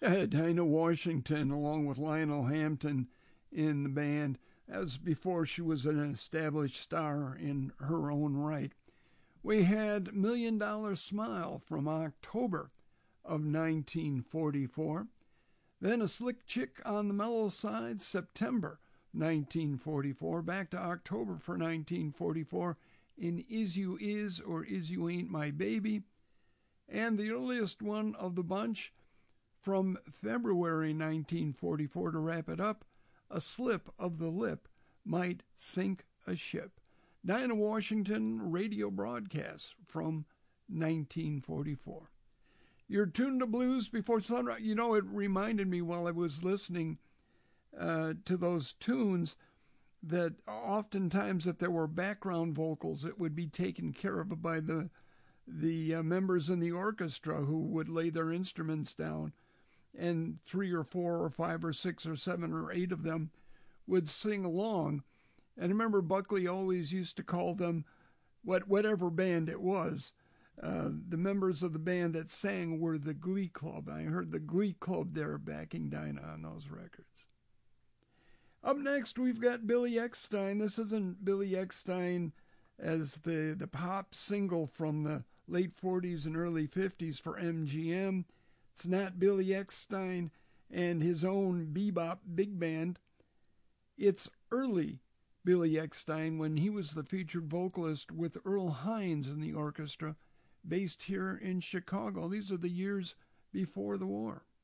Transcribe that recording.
Dinah Washington, along with Lionel Hampton in the band. That was before she was an established star in her own right. We had Million Dollar Smile from October of 1944. Then A Slick Chick on the Mellow Side, September 1944. Back to October for 1944 in Is You Is or Is You Ain't My Baby. And the earliest one of the bunch from February 1944 to wrap it up, A Slip of the Lip Might Sink a Ship. Dinah Washington radio broadcast from 1944. You're tuned to Blues Before Sunrise. You know, it reminded me while I was listening to those tunes that oftentimes if there were background vocals, it would be taken care of by the members in the orchestra who would lay their instruments down, and 3 or 4 or 5 or 6 or 7 or 8 of them would sing along. And I remember Buckley always used to call them, whatever band it was, the members of the band that sang were the Glee Club. I heard the Glee Club there backing Dinah on those records. Up next, we've got Billy Eckstine. This isn't Billy Eckstine as the pop single from the late 40s and early 50s for MGM. It's not Billy Eckstine and his own bebop big band. It's early Billy Eckstine when he was the featured vocalist with Earl Hines in the orchestra, based here in Chicago. These are the years before the war.